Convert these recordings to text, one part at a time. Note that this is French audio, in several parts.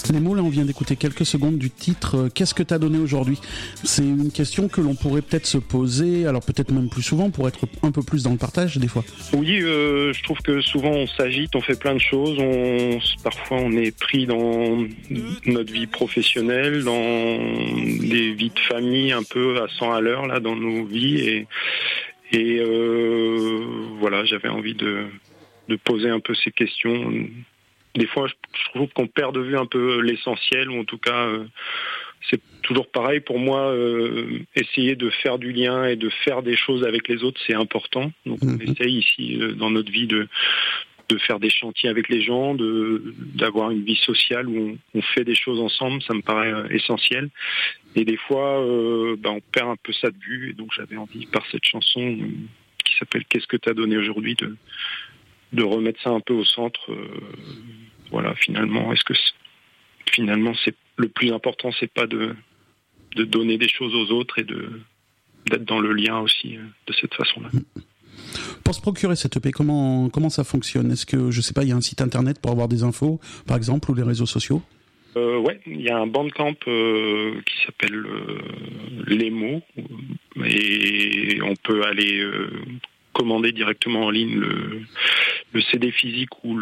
Les mots, là, on vient d'écouter quelques secondes du titre « Qu'est-ce que t'as donné aujourd'hui ?» C'est une question que l'on pourrait peut-être se poser, alors peut-être même plus souvent, pour être un peu plus dans le partage, des fois. Oui, je trouve que souvent on s'agite, on fait plein de choses, parfois on est pris dans notre vie professionnelle, dans des vies de famille un peu à 100 à l'heure, là, dans nos vies, et voilà, j'avais envie de poser un peu ces questions. Des fois, je trouve qu'on perd de vue un peu l'essentiel, ou en tout cas, c'est toujours pareil pour moi. Essayer de faire du lien et de faire des choses avec les autres, c'est important. Donc, on essaye ici, dans notre vie, de faire des chantiers avec les gens, d'avoir une vie sociale où on fait des choses ensemble. Ça me paraît essentiel. Et des fois, on perd un peu ça de vue. Et donc, j'avais envie, par cette chanson qui s'appelle « Qu'est-ce que t'as donné aujourd'hui ?» de remettre ça un peu au centre. Voilà, finalement, c'est le plus important, c'est pas de donner des choses aux autres et d'être dans le lien aussi de cette façon-là. Pour se procurer cette EP, comment ça fonctionne ? Est-ce que, je sais pas, il y a un site internet pour avoir des infos, par exemple, ou les réseaux sociaux ? Ouais, il y a un bandcamp qui s'appelle Les Mots, et on peut aller commander directement en ligne le CD physique ou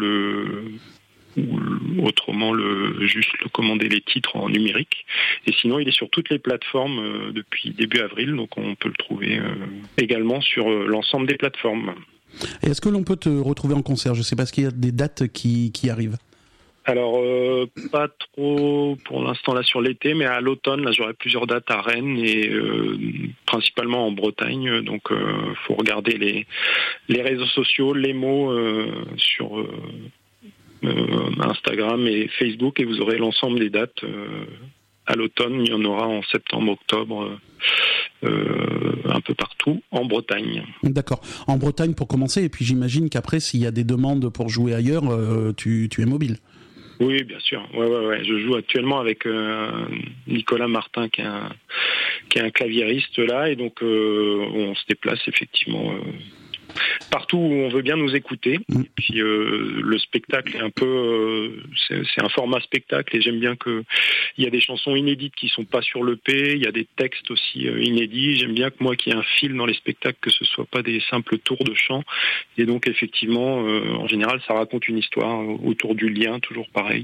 autrement juste le commander les titres en numérique. Et sinon, il est sur toutes les plateformes depuis début avril, donc on peut le trouver également sur l'ensemble des plateformes. Et est-ce que l'on peut te retrouver en concert ? Je sais pas, est-ce qu'il y a des dates qui arrivent ? Alors, pas trop pour l'instant là sur l'été, mais à l'automne, là j'aurai plusieurs dates à Rennes et principalement en Bretagne. Donc, faut regarder les réseaux sociaux, les mots sur Instagram et Facebook, et vous aurez l'ensemble des dates. À l'automne, il y en aura en septembre, octobre, un peu partout en Bretagne. D'accord. En Bretagne pour commencer, et puis j'imagine qu'après, s'il y a des demandes pour jouer ailleurs, tu es mobile. Oui, bien sûr. Ouais. Je joue actuellement avec Nicolas Martin, qui est un claviériste là, et donc on se déplace effectivement partout où on veut bien nous écouter. Et puis le spectacle est un peu, c'est un format spectacle, et j'aime bien que il y a des chansons inédites qui sont pas sur l'EP, il y a des textes aussi inédits. J'aime bien que moi qu'il y ait un fil dans les spectacles, que ce soit pas des simples tours de chant. Et donc effectivement, en général, ça raconte une histoire autour du lien, toujours pareil.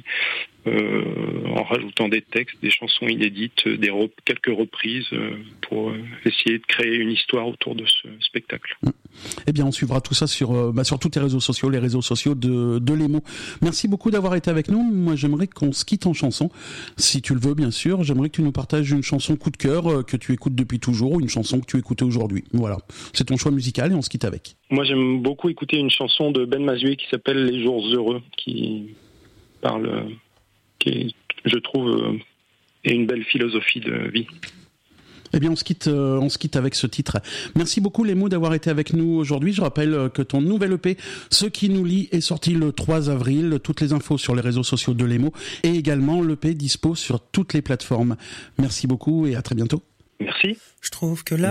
En rajoutant des textes, des chansons inédites, quelques reprises pour essayer de créer une histoire autour de ce spectacle. Eh bien, on suivra tout ça sur tous tes réseaux sociaux, les réseaux sociaux de Les Mots. Merci beaucoup d'avoir été avec nous. Moi, j'aimerais qu'on se quitte en chanson, si tu le veux, bien sûr. J'aimerais que tu nous partages une chanson coup de cœur que tu écoutes depuis toujours, ou une chanson que tu écoutais aujourd'hui. Voilà, c'est ton choix musical et on se quitte avec. Moi, j'aime beaucoup écouter une chanson de Ben Mazué qui s'appelle « Les jours heureux », qui parle... qui, je trouve, est une belle philosophie de vie. Eh bien, on se quitte avec ce titre. Merci beaucoup, Les Mots, d'avoir été avec nous aujourd'hui. Je rappelle que ton nouvel EP, Ce qui nous lie, est sorti le 3 avril. Toutes les infos sur les réseaux sociaux de Les Mots, et également l'EP dispo sur toutes les plateformes. Merci beaucoup et à très bientôt. Merci. Je trouve que là